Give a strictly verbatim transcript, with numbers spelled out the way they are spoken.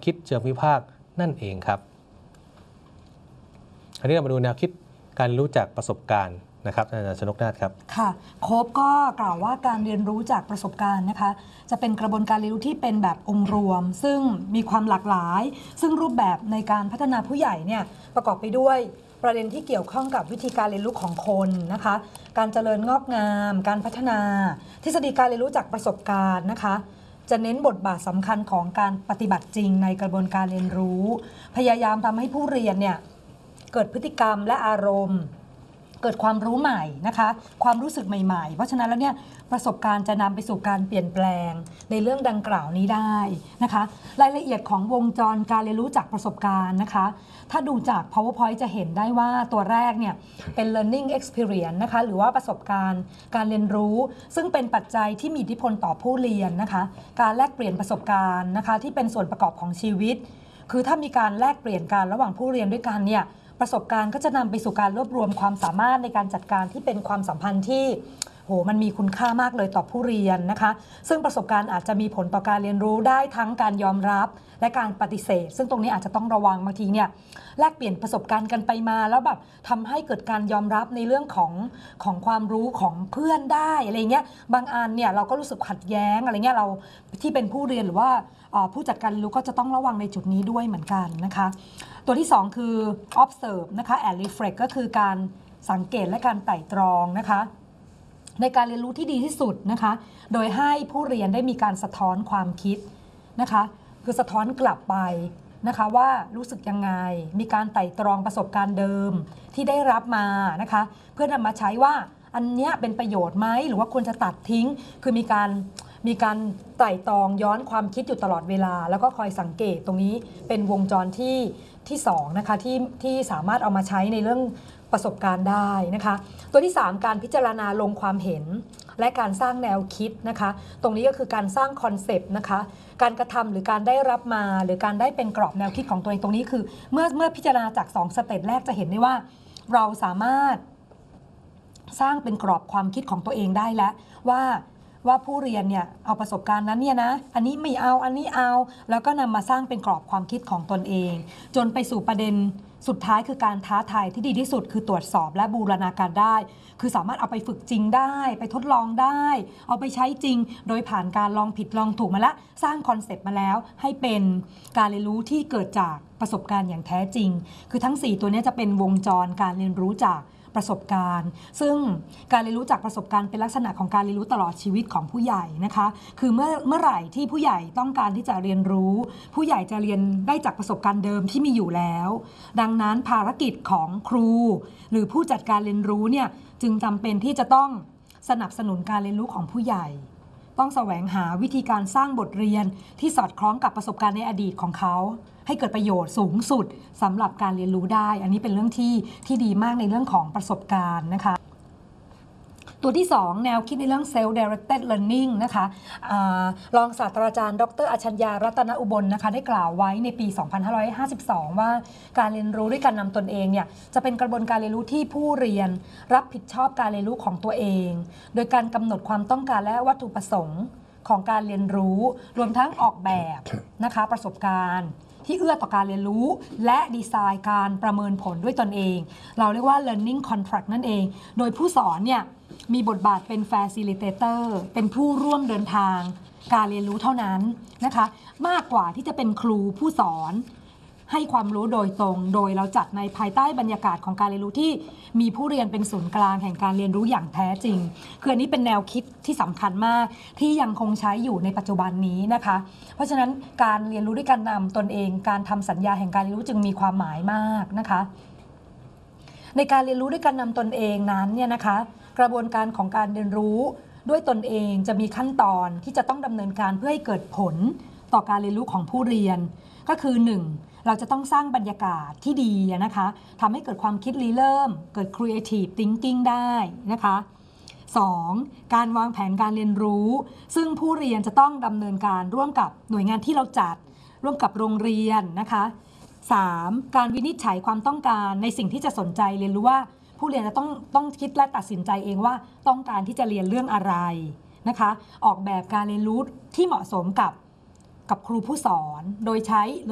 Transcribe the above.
คิดเชิงวิพากษ์นั่นเองครับอันนี้เรามาดูแนวคิดการรู้จากประสบการณ์นะครับอาจารย์ชนกนาถครับค่ะโคบก็กล่าวว่าการเรียนรู้จากประสบการณ์นะคะจะเป็นกระบวนการเรียนรู้ที่เป็นแบบองค์รวมซึ่งมีความหลากหลายซึ่งรูปแบบในการพัฒนาผู้ใหญ่เนี่ยประกอบไปด้วยประเด็นที่เกี่ยวข้องกับวิธีการเรียนรู้ของคนนะคะการเจริญงอกงามการพัฒนาทฤษฎีการเรียนรู้จากประสบการณ์นะคะจะเน้นบทบาทสำคัญของการปฏิบัติจริงในกระบวนการเรียนรู้พยายามทำให้ผู้เรียนเนี่ยเกิดพฤติกรรมและอารมณ์เกิดความรู้ใหม่นะคะความรู้สึกใหม่ๆเพราะฉะนั้นแล้วเนี่ยประสบการณ์จะนำไปสู่การเปลี่ยนแปลงในเรื่องดังกล่าวนี้ได้นะคะรายละเอียดของวงจรการเรียนรู้จากประสบการณ์นะคะถ้าดูจาก PowerPoint จะเห็นได้ว่าตัวแรกเนี่ยเป็น learning experience นะคะหรือว่าประสบการณ์การเรียนรู้ซึ่งเป็นปัจจัยที่มีอิทธิพลต่อผู้เรียนนะคะการแลกเปลี่ยนประสบการณ์นะคะที่เป็นส่วนประกอบของชีวิตคือถ้ามีการแลกเปลี่ยนกันระหว่างผู้เรียนด้วยกันเนี่ยประสบการณ์ก็จะนำไปสู่การรวบรวมความสามารถในการจัดการที่เป็นความสัมพันธ์ที่โหมันมีคุณค่ามากเลยต่อผู้เรียนนะคะซึ่งประสบการณ์อาจจะมีผลต่อการเรียนรู้ได้ทั้งการยอมรับและการปฏิเสธซึ่งตรงนี้อาจจะต้องระวังบางทีเนี่ยแลกเปลี่ยนประสบการณ์กันไปมาแล้วแบบทำให้เกิดการยอมรับในเรื่องของของความรู้ของเพื่อนได้อะไรเงี้ยบางอันเนี่ยเราก็รู้สึกขัดแย้งอะไรเงี้ยเราที่เป็นผู้เรียนหรือว่าผู้จัดการรู้ก็จะต้องระวังในจุดนี้ด้วยเหมือนกันนะคะตัวที่สองคือ observe นะคะ and reflect ก็คือการสังเกตและการไตร่ตรองนะคะในการเรียนรู้ที่ดีที่สุดนะคะโดยให้ผู้เรียนได้มีการสะท้อนความคิดนะคะคือสะท้อนกลับไปนะคะว่ารู้สึกยังไงมีการไตร่ตรองประสบการณ์เดิมที่ได้รับมานะคะเพื่อนำมาใช้ว่าอันเนี้ยเป็นประโยชน์ไหมหรือว่าควรจะตัดทิ้งคือมีการมีการไตร่ตรองย้อนความคิดอยู่ตลอดเวลาแล้วก็คอยสังเกตตรงนี้เป็นวงจรที่ที่สองนะคะที่ที่สามารถเอามาใช้ในเรื่องประสบการณ์ได้นะคะตัวที่สามการพิจารณาลงความเห็นและการสร้างแนวคิดนะคะตรงนี้ก็คือการสร้างคอนเซปต์นะคะการกระทำหรือการได้รับมาหรือการได้เป็นกรอบแนวคิดของตัวเองตรงนี้คือเมื่อเมื่อพิจารณาจากสองสเต็ปแรกจะเห็นได้ว่าเราสามารถสร้างเป็นกรอบความคิดของตัวเองได้แล้วว่าว่าผู้เรียนเนี่ยเอาประสบการณ์นั้นเนี่ยนะอันนี้ไม่เอาอันนี้เอาแล้วก็นำมาสร้างเป็นกรอบความคิดของตนเองจนไปสู่ประเด็นสุดท้ายคือการท้าทายที่ดีที่สุดคือตรวจสอบและบูรณาการได้คือสามารถเอาไปฝึกจริงได้ไปทดลองได้เอาไปใช้จริงโดยผ่านการลองผิดลองถูกมาแล้วสร้างคอนเซปต์มาแล้วให้เป็นการเรียนรู้ที่เกิดจากประสบการณ์อย่างแท้จริงคือทั้งสี่ตัวนี้จะเป็นวงจรการเรียนรู้จากประสบการณ์ซึ่งการเรียนรู้จากประสบการณ์เป็นลักษณะของการเรียนรู้ตลอดชีวิตของผู้ใหญ่นะคะคือเมื่อเมื่อไหร่ที่ผู้ใหญ่ต้องการที่จะเรียนรู้ผู้ใหญ่จะเรียนได้จากประสบการณ์เดิมที่มีอยู่แล้วดังนั้นภารกิจของครูหรือผู้จัดการเรียนรู้เนี่ยจึงจำเป็นที่จะต้องสนับสนุนการเรียนรู้ของผู้ใหญ่ต้องแสวงหาวิธีการสร้างบทเรียนที่สอดคล้องกับประสบการณ์ในอดีตของเขาให้เกิดประโยชน์สูงสุดสำหรับการเรียนรู้ได้อันนี้เป็นเรื่องที่ที่ดีมากในเรื่องของประสบการณ์นะคะตัวที่สองแนวคิดในเรื่อง self directed learning นะคะอะรองศาสตราจารย์ดร.อัชญญารัตนอุบลนะคะได้กล่าวไว้ในปี สองพันห้าร้อยห้าสิบสอง ว่าการเรียนรู้ด้วยการนำตนเองเนี่ยจะเป็นกระบวนการเรียนรู้ที่ผู้เรียนรับผิดชอบการเรียนรู้ของตัวเองโดยการกำหนดความต้องการและวัตถุประสงค์ของการเรียนรู้รวมทั้งออกแบบนะคะประสบการณ์ที่เอื้อต่อการเรียนรู้และดีไซน์การประเมินผลด้วยตนเองเราเรียกว่า learning contract นั่นเองโดยผู้สอนเนี่ยมีบทบาทเป็น facilitator เป็นผู้ร่วมเดินทางการเรียนรู้เท่านั้นนะคะมากกว่าที่จะเป็นครูผู้สอนให้ความรู้โดยตรงโดยเราจัดในภายใต้บรรยากาศของการเรียนรู้ที่มีผู้เรียนเป็นศูนย์กลางแห่งการเรียนรู้อย่างแท้จริงคืออันนี้เป็นแนวคิดที่สำคัญมากที่ยังคงใช้อยู่ในปัจจุบันนี้นะคะเพราะฉะนั้นการเรียนรู้ด้วยการนำตนเองการทำสัญญาแห่งการเรียนรู้จึงมีความหมายมากนะคะในการเรียนรู้ด้วยการนำตนเองนั้นเนี่ยนะคะกระบวนการของการเรียนรู้ด้วยตนเองจะมีขั้นตอนที่จะต้องดำเนินการเพื่อให้เกิดผลต่อการเรียนรู้ของผู้เรียนก็คือหนึ่งเราจะต้องสร้างบรรยากาศที่ดีนะคะทำให้เกิดความคิดริเริ่มเกิด creative thinking ได้นะคะสองการวางแผนการเรียนรู้ซึ่งผู้เรียนจะต้องดำเนินการร่วมกับหน่วยงานที่เราจัดร่วมกับโรงเรียนนะคะสามการวินิจฉัยความต้องการในสิ่งที่จะสนใจเรียนรู้ว่าผู้เรียนจะต้องต้องคิดและตัดสินใจเองว่าต้องการที่จะเรียนเรื่องอะไรนะคะออกแบบการเรียนรู้ที่เหมาะสมกับกับครูผู้สอนโดยใช้